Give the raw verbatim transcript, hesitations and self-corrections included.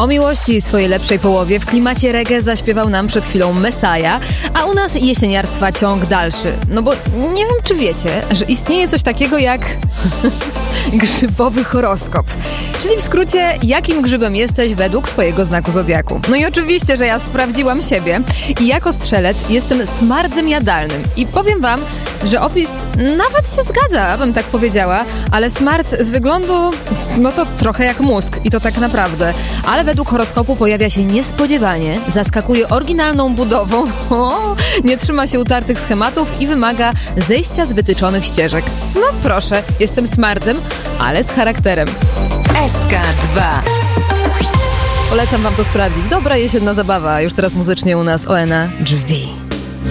O miłości swojej lepszej połowie w klimacie reggae zaśpiewał nam przed chwilą Messiah, a u nas jesieniarstwa ciąg dalszy. No bo nie wiem, czy wiecie, że istnieje coś takiego jak grzybowy horoskop. Czyli w skrócie, jakim grzybem jesteś według swojego znaku zodiaku. No i oczywiście, że ja sprawdziłam siebie i jako strzelec jestem smardzem jadalnym. I powiem wam, że opis nawet się zgadza, bym tak powiedziała, ale smarc z wyglądu, no to trochę jak mózg i to tak naprawdę. Ale według horoskopu pojawia się niespodziewanie, zaskakuje oryginalną budową, o, nie trzyma się utartych schematów i wymaga zejścia z wytyczonych ścieżek. No proszę, jestem smardzem, ale z charakterem. S K dwa. Polecam wam to sprawdzić. Dobra jesienna zabawa. Już teraz muzycznie u nas Oena Drzwi.